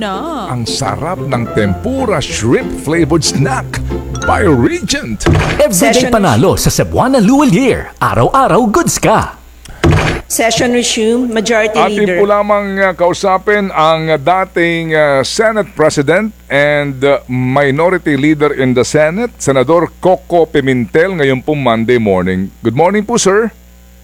na. Ang sarap ng tempura shrimp-flavored snack by Regent. Everyday panalo sa Cebuana Luwal Year. Araw-araw goods ka. Session resume, Majority Atin Leader. po lamang kausapin ang dating Senate President and Minority Leader in the Senate, Senador Coco Pimentel, ngayon po Monday morning. Good morning po, sir.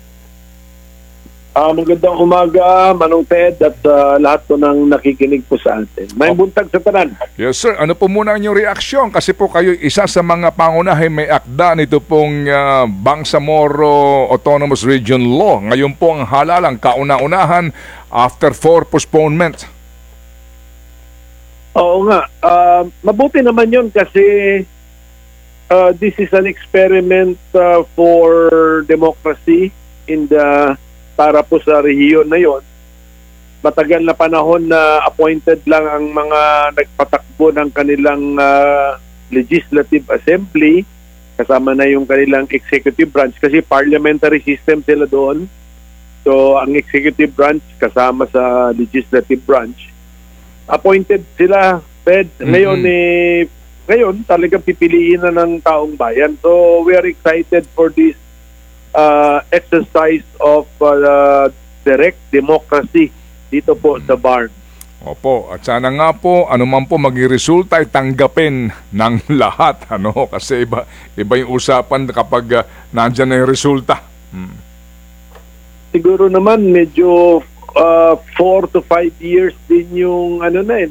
Magandang umaga, Manong Ted, at lahat po ng nakikinig po sa atin. May buntag sa tanan. Yes, sir. Ano po muna ang inyong reaksyon? Kasi po kayo isa sa mga pangunahin may akda nito pong Bangsamoro Autonomous Region Law. Ngayon po ang halalang kauna-unahan after 4 postponement. Oo nga. Mabuti naman yun kasi this is an experiment for democracy in the para po sa rehiyon na yon. Matagal na panahon na appointed lang ang mga nagpatakbo ng kanilang legislative assembly, kasama na yung kanilang executive branch kasi parliamentary system sila doon. So ang executive branch kasama sa legislative branch. Appointed sila, Fed. Ngayon talagang pipiliin na ng taong bayan. So we are excited for this exercise of direct democracy dito po sa BARN. Opo, at sana nga po, anuman po maging resulta ay tanggapin ng lahat. Kasi iba yung usapan kapag nandyan na yung resulta. Siguro naman medyo 4 to 5 years din yung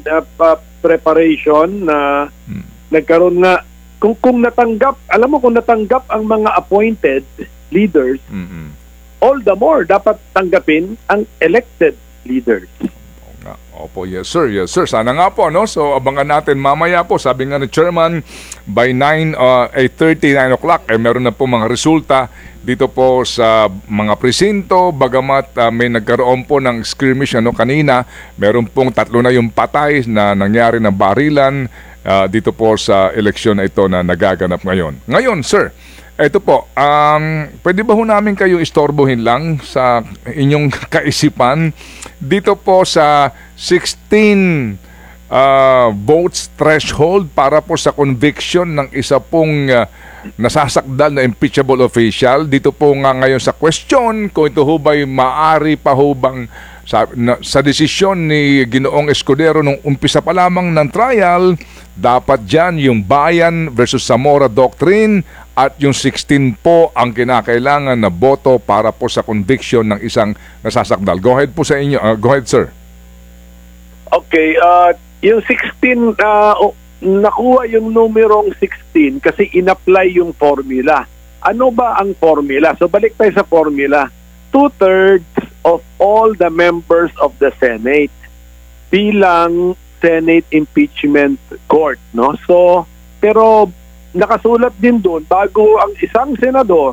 preparation na nagkaroon nga. Kung natanggap, alam mo kung natanggap ang mga appointed leaders, all the more dapat tanggapin ang elected leaders. Opo, yes sir, yes sir. Sana nga po, So abangan natin mamaya po, sabi nga ni Chairman, by 8:30, 9 o'clock, meron na po mga resulta dito po sa mga presinto, bagamat may nagkaroon po ng skirmish kanina, meron pong 3 na yung patay na nangyari na barilan dito po sa eleksyon na ito na nagaganap ngayon. Ngayon, sir, ito po, pwede ba ho namin kayo istorbohin lang sa inyong kaisipan dito po sa 16 votes threshold para po sa conviction ng isa pong nasasakdal na impeachable official. Dito po nga ngayon sa question kung ito ho ba'y maaari pa ho bang sa desisyon ni Ginoong Escudero nung umpisa pa lamang ng trial, dapat dyan yung Bayan versus Zamora Doctrine at yung 16 po ang kinakailangan na boto para po sa conviction ng isang nasasakdal. Go ahead po sa inyo. Go ahead, sir. Okay, yung 16, nakuha yung numerong 16 kasi in-apply yung formula. Ano ba ang formula? So balik tayo sa formula. 2/3 of all the members of the Senate bilang Senate Impeachment Court, So, pero nakasulat din doon, bago ang isang senador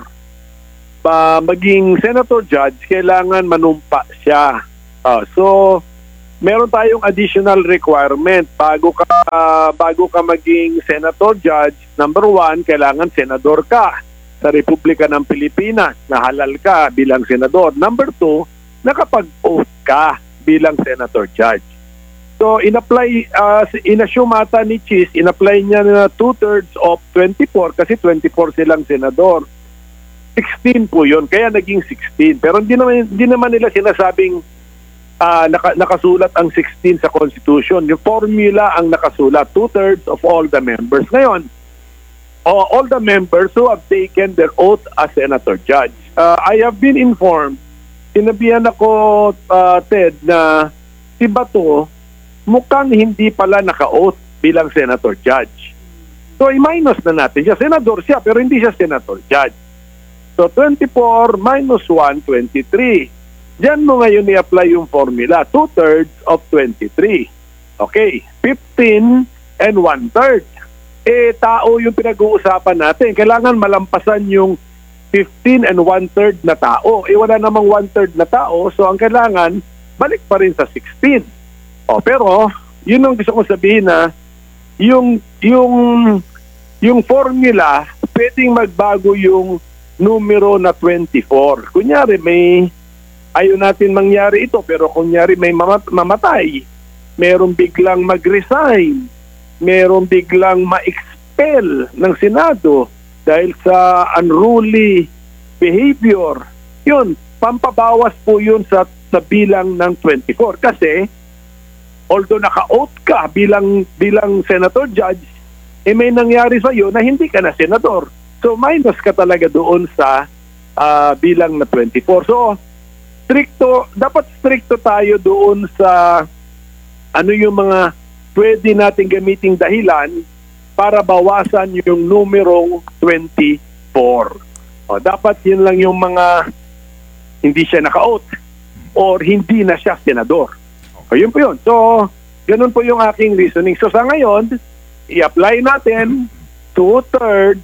maging senator judge, kailangan manumpa siya. So, meron tayong additional requirement. Bago ka maging senator judge, number 1, kailangan senador ka sa Republika ng Pilipinas, nahalal ka bilang senador. Number 2, nakapag-oath ka bilang senator judge. So, in-apply, in-assume ata ni Chis, in-apply niya na 2/3 of 24 kasi 24 silang senador. 16 po yun, kaya naging 16. Pero hindi naman nila sinasabing nakasulat ang 16 sa Constitution. Yung formula ang nakasulat, 2/3 of all the members. Ngayon, all the members who have taken their oath as senator judge. I have been informed, sinabihan ako, Ted, na si Bato mukhang hindi pala naka-oath bilang senator judge. So, i-minus na natin siya. Senador siya, pero hindi siya senator judge. So, 24 minus 1, 23. Diyan mo ngayon i-apply yung formula. 2/3 of 23. Okay. 15 and 1/3. Tao yung pinag-uusapan natin. Kailangan malampasan yung 15 and 1/3 na tao. Wala namang 1/3 na tao. So, ang kailangan, balik pa rin sa 16. Pero, yun ang gusto kong sabihin na yung formula, pwedeng magbago yung numero na 24. Kunyari, ayaw natin mangyari ito, pero kunyari may mamatay, merong biglang mag-resign, merong biglang ma-expel ng Senado dahil sa unruly behavior, yun, pampabawas po yun sa bilang ng 24. Kasi, although naka-oath ka bilang senator judge, may nangyari sa iyo na hindi ka na senador. So, minus ka talaga doon sa bilang na 24. So, dapat stricto tayo doon sa ano yung mga pwede nating gamiting dahilan para bawasan yung numerong 24. Dapat yun lang yung mga hindi siya naka-oath or hindi na siya senador. Yun po yun. So, ganun po yung aking reasoning. So, sa ngayon, i-apply natin 2/3,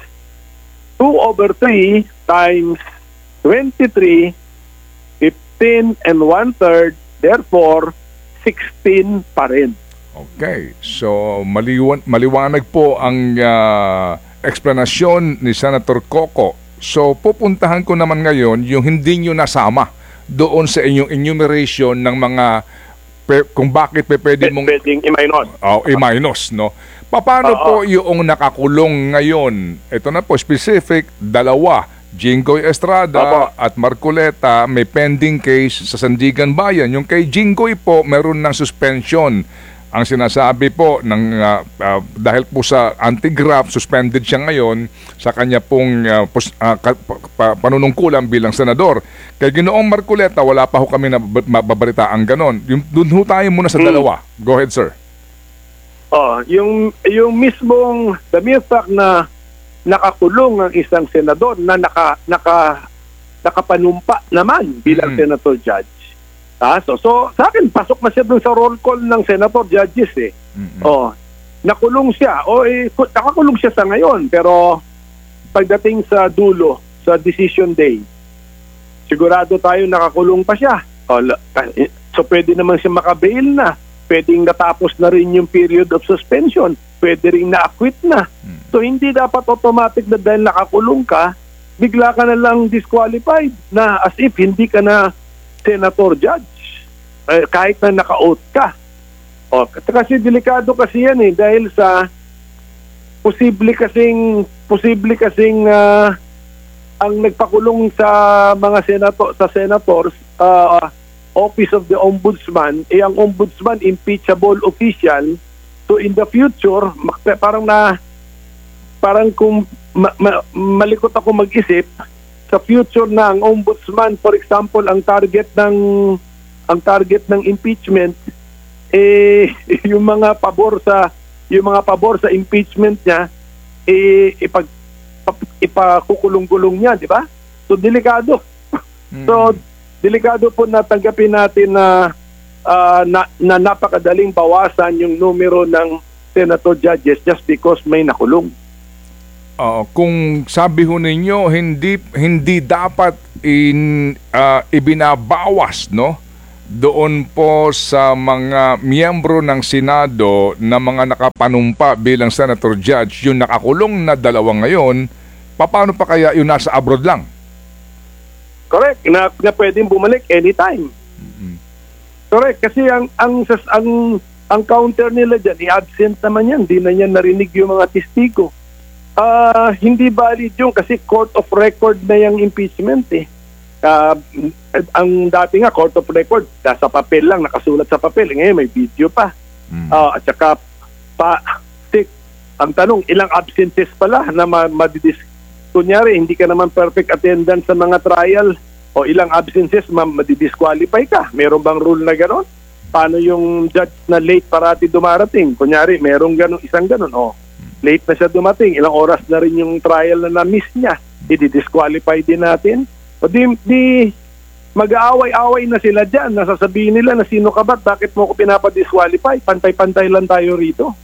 2/3 times 23, 15 and 1/3, therefore, 16 pa rin. Okay. So, maliwanag po ang eksplanasyon ni Senator Coco. So, pupuntahan ko naman ngayon yung hindi nyo nasama doon sa inyong enumeration ng mga kung bakit pwede mong pwedeng i-minus. I-minus, no? Paano po yung nakakulong ngayon? Ito na po, specific, 2. Jinggoy Estrada at Marcoleta may pending case sa Sandigan Bayan. Yung kay Jinggoy po, meron ng suspension. Ang sinasabi po dahil po sa anti-graft, suspended siya ngayon sa kanya pong panunungkulan bilang senador. Kay Ginoong Marcoleta, wala pa ho kami na mababalitaan ganon. Doon ho tayo muna sa 2. Go ahead, sir. Yung mismong the mere fact na nakakulong ang isang senador na nakapanumpa naman bilang senator judge. So sa akin, pasok na siya dun sa roll call ng senator judges eh. Nakulong siya. Nakakulong siya sa ngayon, pero pagdating sa dulo, sa decision day, sigurado tayo nakakulong pa siya. So pwede naman siya makabail na. Pwedeng natapos na rin yung period of suspension. Pwede rin na-acquit na. So hindi dapat automatic na dahil nakakulong ka, bigla ka na lang disqualified na as if hindi ka na senator judge. Kahit na naka-oath ka. Kasi delikado kasi yan dahil sa posible kasing ang nagpakulong sa mga senators Office of the Ombudsman, ang Ombudsman impeachable official. So in the future, parang kung malikot ako mag-isip, sa future na ang Ombudsman, for example, ang target ng impeachment yung mga pabor sa impeachment niya ipakukulong-kulong niya, di ba? So delikado. So delikado po na tanggapin natin na napakadaling bawasan yung numero ng senator judges just because may nakulong. Kung sabi ho ninyo, hindi dapat ibinabawas, no? Doon po sa mga miyembro ng Senado na mga nakapanumpa bilang senator judge, yung nakakulong na 2 ngayon, paano pa kaya yung nasa abroad lang? Correct, na pwedeng bumalik anytime. Correct, kasi ang counter nila dyan, i-absent naman yan, di na yan narinig yung mga testigo. Hindi valid yun kasi court of record na yung impeachment eh. Ang dati nga court of record, sa papel lang, nakasulat sa papel. Ngayon may video pa. At saka ang tanong, ilang absences pala na kunyari, hindi ka naman perfect attendance sa mga trial o ilang absences, madidisqualify ka. Meron bang rule na gano'n? Paano yung judge na late parati dumarating? Kunyari, merong isang gano'n. Late na siya dumating. Ilang oras na rin yung trial na na-miss niya. Di-disqualify din natin. O di mag-aaway-away na sila dyan. Nasasabihin nila na sino ka ba? Bakit mo ko pinapadisqualify? Pantay-pantay lang tayo rito.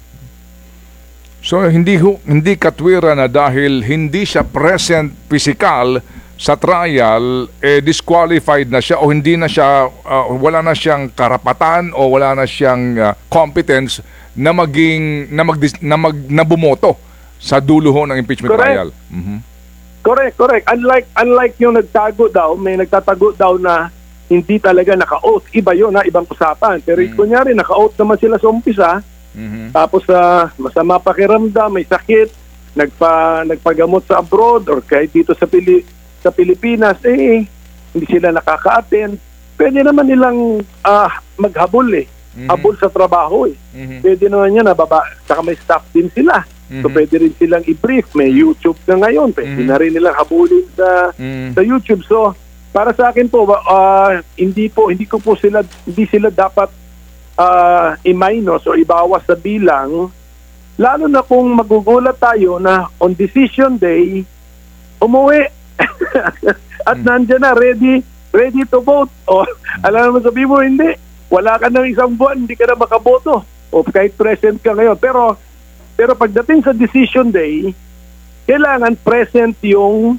So hindi katwira na dahil hindi siya present physical sa trial, disqualified na siya o hindi na siya, wala na siyang karapatan o wala na siyang competence na na bumoto sa dulo ho ng impeachment trial. Correct. Unlike yung may nagtatago daw na hindi talaga naka-oath. Iba yun, ibang usapan. Pero kunyari, naka-oath naman sila sa umpisa, tapos masama pakiramdam, may sakit, nagpagamot sa abroad or kahit dito sa Pilipinas, hindi sila nakaka-attend. Pwede naman nilang maghabol habol sa trabaho Pwede naman yan, saka may staff din sila. So pwede rin silang i-brief. May YouTube na ngayon. Pwede na rin nilang habulin sa YouTube. So para sa akin po, hindi sila dapat i-minus o ibawas sa bilang, lalo na kung magugulat tayo na on decision day, umuwi at nandyan na, ready to vote. O, alam naman sabihin mo, hindi. Wala ka ng isang buwan, hindi ka na makaboto. O kahit present ka ngayon. Pero pagdating sa decision day, kailangan present yung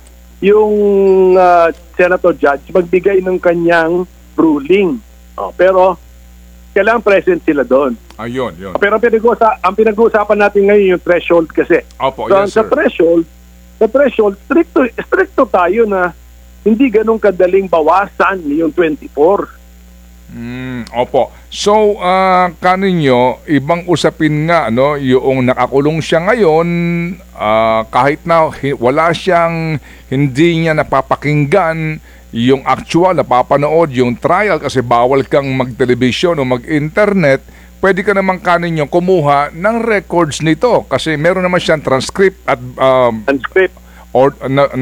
senator judge magbigay ng kanyang ruling. Pero kailangan present sila doon. Ayun, yun. Pero ang pinag-uusapan natin ngayon yung threshold kasi. Opo, so, yes, sir. Sa threshold, stricto tayo na hindi ganun kadaling bawasan yung 24. Opo. So, kaninyo, ibang usapin nga, no, yung nakakulong siya ngayon, kahit na wala siyang, hindi niya napapakinggan yung actual, napapanood yung trial kasi bawal kang mag-television o mag-internet, pwede ka naman kaninyo kumuha ng records nito kasi meron naman siyang transcript at Transcript. or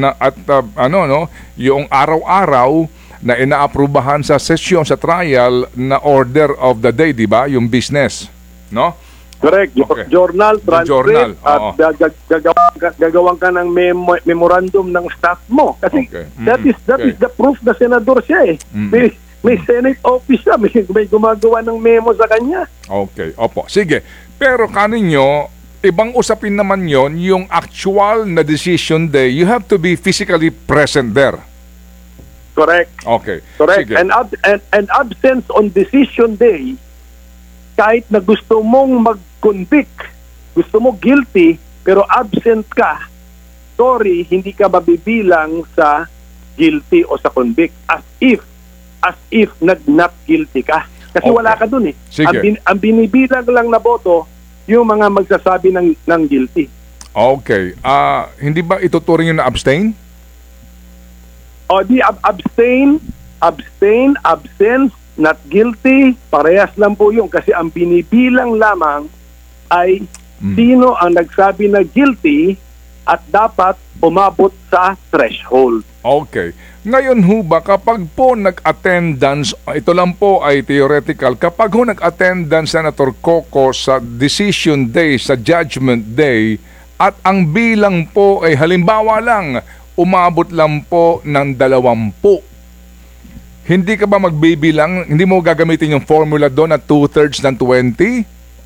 yung araw-araw na inaaprubahan sa sesyon sa trial na order of the day, di ba? Yung business, no? Correct. Okay. Journal, transcript, Journal, at gagawan ka ng memorandum ng staff mo. Kasi Okay. that is the proof na senador siya May Senate office siya, may gumagawa ng memo sa kanya. Okay, opo. Sige. Pero kaninyo, ibang usapin naman yon yung actual na decision day, you have to be physically present there. Correct. Okay. Correct. Sige. And absence on decision day, kahit na gusto mong mag-convict, gusto mo guilty, pero absent ka, sorry, hindi ka mabibilang sa guilty o sa convict as if not guilty ka. Kasi Okay. wala ka dun Sige. Ang binibilang lang na boto, yung mga magsasabi ng guilty. Okay. Hindi ba ituturing yung na abstain? O di abstain, absence, not guilty, parehas lang po yun kasi ang binibilang lamang ay sino ang nagsabi na guilty at dapat umabot sa threshold. Okay. Ngayon ho ba, kapag po nag-attendance, ito lang po ay theoretical, kapag ho nag-attendance Senator Coco sa decision day, sa judgment day, at ang bilang po ay halimbawa lang, umabot lang po ng 20. Hindi ka ba magbibilang, hindi mo gagamitin yung formula doon na 2/3 ng 20?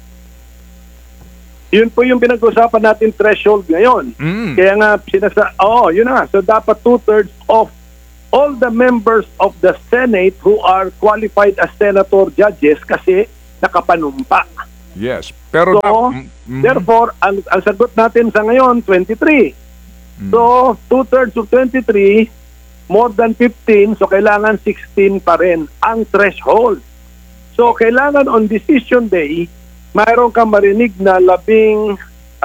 Yun po yung pinag-usapan natin threshold ngayon. Kaya nga, yun na. So dapat 2/3 of all the members of the Senate who are qualified as senator judges kasi nakapanumpa. Yes. Pero So, therefore, ang sagot natin sa ngayon, 23. So, 2/3 of 23, more than 15, so kailangan 16 pa rin ang threshold. So, kailangan on decision day, mayroon kang marinig na 16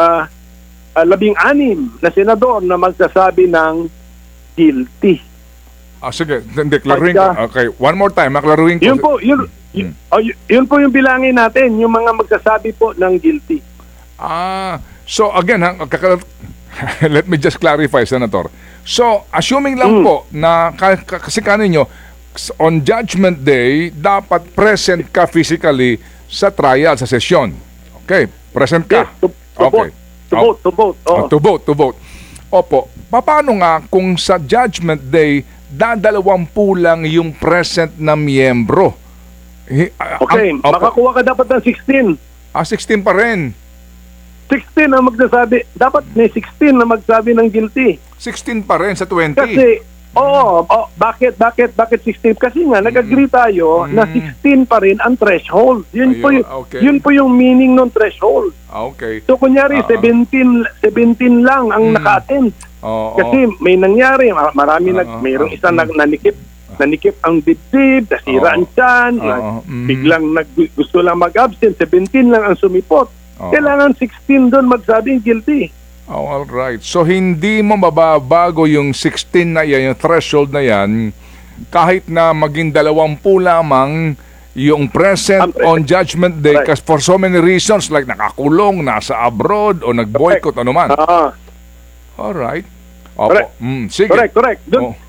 na senador na magsasabi ng guilty. sige, deklaruhin ko. Okay, one more time, maklaruhin ko. Yun po yung bilangin natin, yung mga magsasabi po ng guilty. So again, let me just clarify, Senator. So, assuming lang po na kasi kaninyo, on judgment day, dapat present ka physically sa trial, sa sesyon. Okay, present ka. Yes, to vote. To vote. Opo. Paano nga kung sa judgment day, dadalawampu lang yung present na miyembro? Okay, makakuha ka dapat ng 16. 16 pa rin. 16 ang magsasabi. Dapat may 16 na magsabi ng guilty. 16 pa rin sa 20. Kasi, bakit 16? Kasi nga, nag-agree tayo na 16 pa rin ang threshold. Yun po yung meaning ng threshold. Okay. So, kunyari, 17 lang ang naka-attend. Kasi may nangyari, mayroong isang nanikip nanikip ang dibdib, nasira ang tiyan, biglang gusto lang mag-absent, 17 lang ang sumipot. Kailangan 16 doon magsabing guilty. Oh, all right. So hindi mo mababago yung 16 na yan, yung threshold na yan, kahit na maging 20 lamang yung present on Judgment Day, Right. kasi for so many reasons like nakakulong, nasa abroad o nag-boycott ano man. All right. Opo. Correct. Sige. Correct.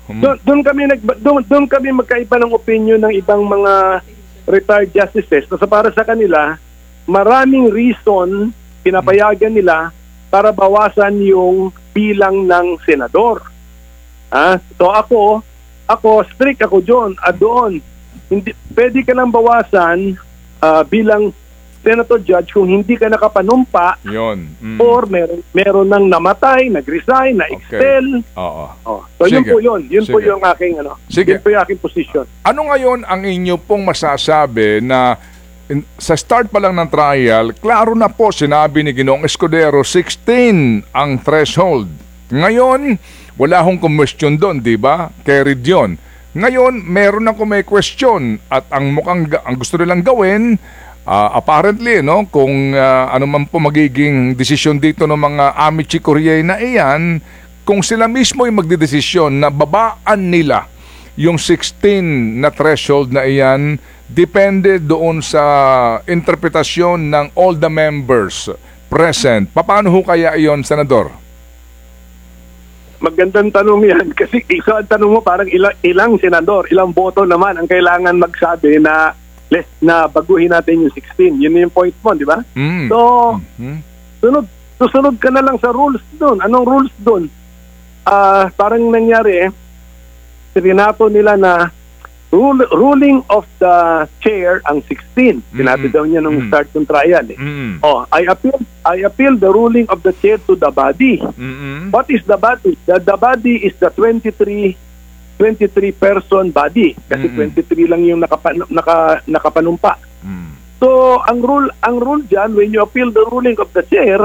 Doon kami magkaiba ng opinion ng ibang mga retired justices. So para sa kanila, maraming reason pinapayagan nila para bawasan yung bilang ng senador. So ako strict ako doon. Hindi pwede ka lang bawasan bilang senator judge kung hindi ka nakapanumpa. Yun. Or meron nang namatay, nag-resign, na-expel. Oo. So Sige. yun po Sige. yung aking Sige. yun po yung aking position. Ano ngayon ang inyo pong masasabi na sa start pa lang ng trial, klaro na po sinabi ni Ginoong Escudero, 16 ang threshold. Ngayon, wala hong question doon, di ba? Carried yun. Ngayon, meron ako may question at ang gusto nilang gawin, apparently, no, kung ano man po magiging desisyon dito ng mga Amici Curiae na iyan, kung sila mismo yung magdidesisyon na babaan nila yung 16 na threshold na iyan, depende doon sa interpretasyon ng all the members present. Paano ho kaya iyon, Senador? Magandang tanong yan kasi isa ang tanong mo parang ilang senador, ilang boto naman ang kailangan magsabi na baguhin natin yung 16. Yun yung point mo, di ba? So, susunod ka na lang sa rules doon. Anong rules doon? Parang nangyari sinato nila na ruling of the chair ang 16. Sinabi daw niya nung start ng trial. I appeal the ruling of the chair to the body. What is the body? The body is the 23 person body kasi 23 lang yung nakapanumpa. So ang rule diyan, when you appeal the ruling of the chair,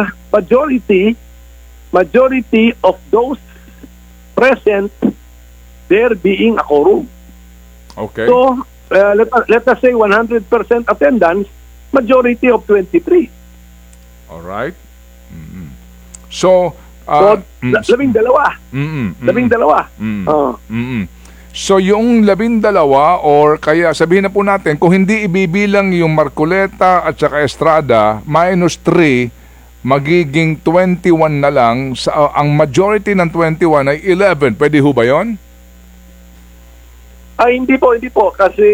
majority of those present, there being a quorum. Okay. So let us say 100% attendance, majority of 23. All right. So, labing dalawa. So yung 12 or kaya sabihin na po natin kung hindi ibibilang yung Marcoleta at saka Estrada minus 3 magiging 21 na lang ang majority ng 21 ay 11. Pwede ho ba 'yon? Hindi po kasi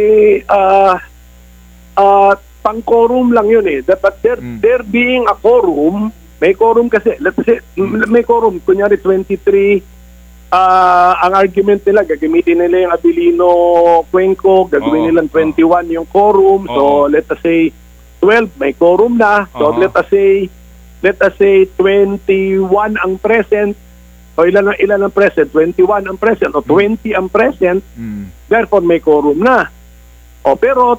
pang-quorum lang yun eh. But there being a quorum, may quorum kasi, let's say, may quorum, kunyari 23, ang argument nila, gagamitin nila yung Abilino Cuenco, gagawin nilang 21 yung quorum, so let us say 12, may quorum na, so let us say 21 ang present, o ilan ang present, 21 ang present, o 20 ang present, therefore may quorum na. Pero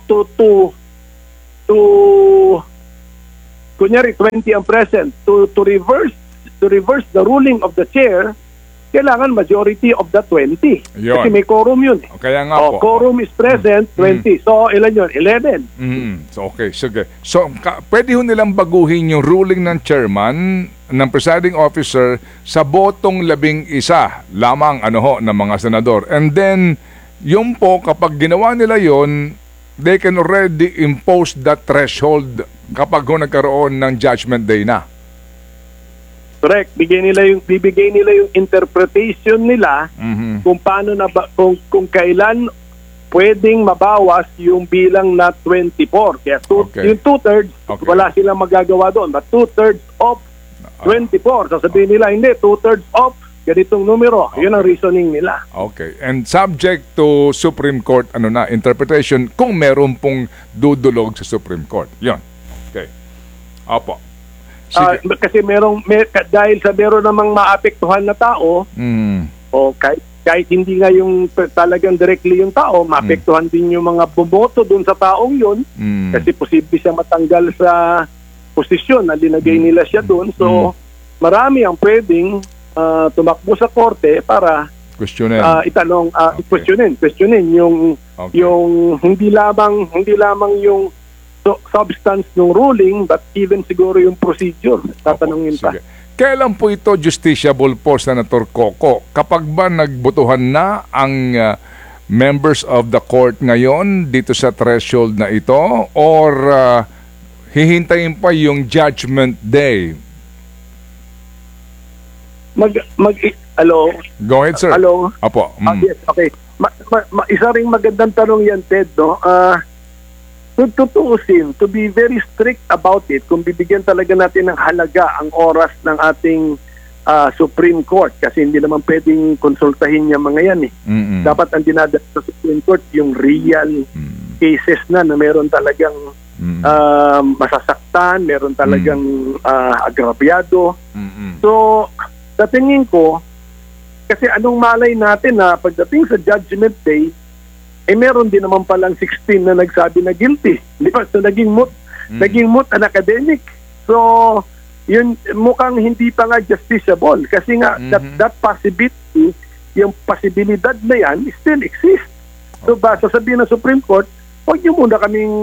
kunyari 20 ang present, to reverse the ruling of the chair, kailangan majority of the 20. Yun. Kasi may quorum yun. Kaya nga po. Quorum is present, 20. So, ilan yun? 11. So, okay, sige. So, pwede ho nilang baguhin yung ruling ng chairman, ng presiding officer, sa botong 11 lamang ng mga senador. And then, yung po, kapag ginawa nila yon, they can already impose that threshold kapag ho nagkaroon ng Judgment Day na. Correct. Bibigay nila yung interpretation nila kung paano kung kailan pwedeng mabawas yung bilang na 24. Kaya yung 2/3 wala silang magagawa doon. But 2/3 of 24. So sabihin nila, hindi, 2/3 of ganitong numero. Yun ang reasoning nila. Okay. And subject to Supreme Court interpretation kung meron pong dudulog sa Supreme Court. Yun. Okay. Opo. Kasi dahil sa meron namang maapektuhan na tao, o kahit hindi nga yung talagang directly yung tao, maapektuhan din yung mga bumoto dun sa taong yun, kasi posible siya matanggal sa posisyon na linagay nila siya dun. So, marami ang pwedeng tumakbo sa korte para Questionin. itanong, Okay. questionin yung Okay. yung hindi lamang yung substance ng ruling, but even siguro yung procedure. Tatanungin pa. Sige. Kailan po ito justiciable po, Senator Coco? Kapag ba nagbotohan na ang members of the court ngayon dito sa threshold na ito, or hihintayin pa yung judgment day? Hello? Go ahead, sir. Hello? Apo. Yes, okay. Isa ring magandang tanong yan, Ted, no? Tutuusin, to be very strict about it, kung bibigyan talaga natin ng halaga ang oras ng ating Supreme Court, kasi hindi naman pwedeng konsultahin yung mga yan eh. Mm-mm. Dapat ang dinadala sa Supreme Court yung real cases na meron talagang masasaktan, meron talagang agrabyado. Mm-mm. So, sa tingin ko, kasi anong malay natin na pagdating sa Judgment Day, meron din naman palang 16 na nagsabi na guilty. Di ba? So, naging moot an academic. So, yun, mukhang hindi pa nga justiciable. Kasi nga, that possibility, yung posibilidad na yan, still exists. So, sasabihin ng Supreme Court, huwag niyo muna kaming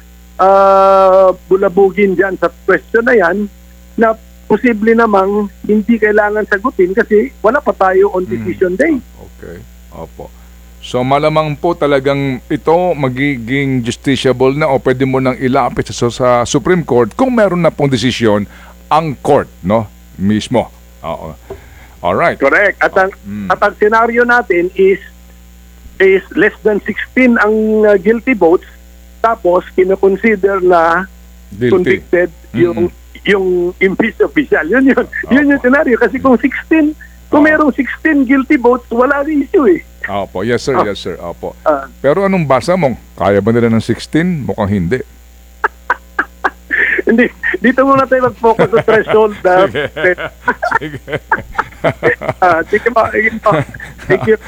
bulabugin dyan sa question na yan, na posible namang hindi kailangan sagutin kasi wala pa tayo on decision day. Okay. Opo. So malamang po talagang ito magiging justiciable na o pwede mo nang ilapit sa Supreme Court kung meron na pong desisyon ang court, no? Mismo. Oo. All right. Correct. At ang scenario natin is less than 16 ang guilty votes, tapos kino-consider na Guilty. convicted yung impeached official. Yun yung scenario. Kasi kung 16, kung merong 16 guilty votes, wala rin issue eh. Opo. Yes, sir. Yes, sir. Opo. Pero anong basa mo? Kaya ba nila ng 16? Mukhang hindi. Hindi. Dito muna tayo mag-focus sa threshold. Sige. Sige pa. Thank you.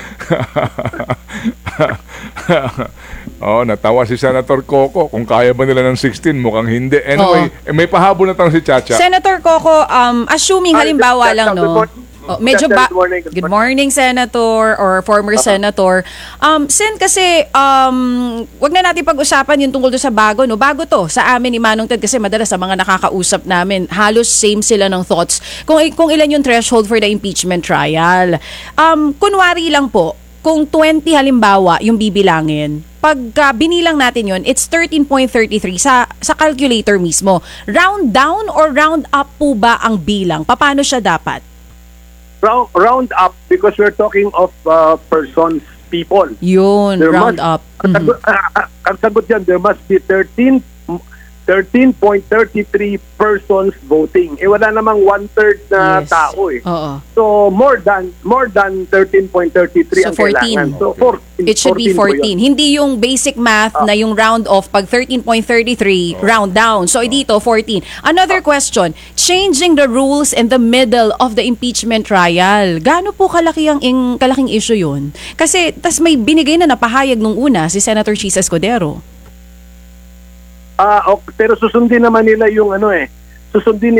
Natawa si Senator Coco. Kung kaya ba nila ng 16, mukhang hindi. Anyway, may pahabol na tanong si Chacha. Senator Coco, assuming halimbawa lang, no? Medyo ba... Good morning, Senator or former Senator. Sen, kasi wag na natin pag-usapan yung tungkol doon sa bago, no? Bago to sa amin ni Manong Ted kasi madalas sa mga nakakausap namin, halos same sila ng thoughts kung ilan yung threshold for the impeachment trial. Kunwari lang po, kung 20 halimbawa yung bibilangin, pag binilang natin yon, it's 13.33 sa calculator mismo. Round down or round up po ba ang bilang? Paano siya dapat? Round up because we're talking of persons, people. Yun, round up. Ang sagot dyan, there must be 13.33 persons voting. Wala namang 1/3 na Yes. tao eh. Oo. So more than 13.33 So, ang kailangan. 14. So 14. It should be 14 po yun. 14. Hindi yung basic math na yung round off pag 13.33 round down. So dito 14. Another question, changing the rules in the middle of the impeachment trial. Gaano po kalaking issue yun? Kasi tas may binigay na napahayag nung una si Senator Chis Escudero. Pero susundin naman nila yung susundin